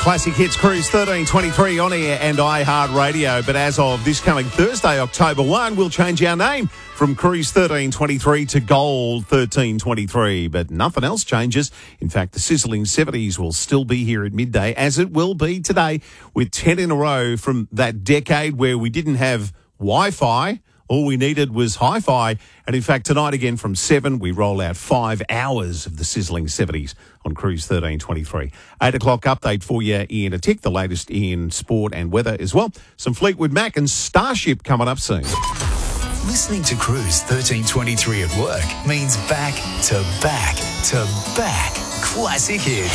Classic Hits Cruise 1323 on air and iHeartRadio. But as of this coming Thursday, October 1, we'll change our name from Cruise 1323 to Gold 1323. But nothing else changes. In fact, the sizzling 70s will still be here at midday, as it will be today, with 10 in a row from that decade where we didn't have Wi-Fi. All we needed was hi-fi. And in fact, tonight again from 7, we roll out 5 hours of the sizzling 70s on Cruise 1323. 8 o'clock update for you in a tick, the latest in sport and weather as well. Some Fleetwood Mac and Starship coming up soon. Listening to Cruise 1323 at work means back to back to back classic hits.